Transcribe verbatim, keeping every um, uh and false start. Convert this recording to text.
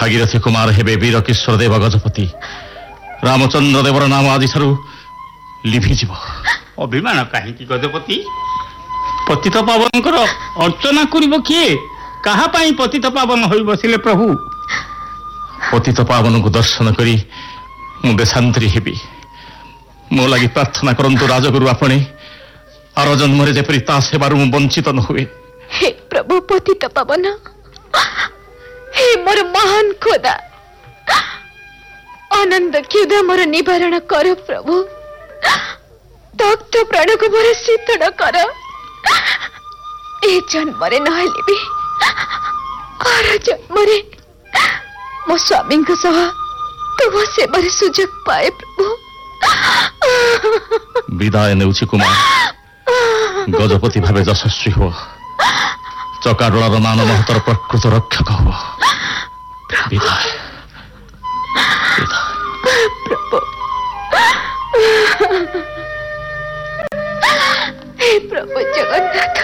भागीरथी कुमार हेबे वीर किशोर देव गजपति। रामचंद्र देवर नाम आदि ठारू लिभिजिव। अभिमान कहीं गजपति? पतित पावन अर्चना करिब किए? कहा पाई पतित पावन होई बसिले प्रभु? पतित पावन को दर्शन करी मु देशांतरी हेबी। मो लगी प्रार्थना करंतु राजगुरु आपणे आर जन्म रे जेपरि ता सेवारु मु वंचित न हुए। हे प्रभु पतित पावन, हे मोर महान खोदा, आनंद क्षुधा मोर निवारण कर प्रभु। तख्त प्राण को मोर शीतल कर। ए जन्म रे नहले भी आर जन्म रे मो स्वामी को सह तुम सेवार सुजोग पाए प्रभु। विदाय नेउछि कुमार। गजपति भावे यशस्वी हो। चकाडोलार मान महतर प्रकृत रक्षक हो। विदाय विदाय प्रभु। हे प्रभु जगन्नाथ।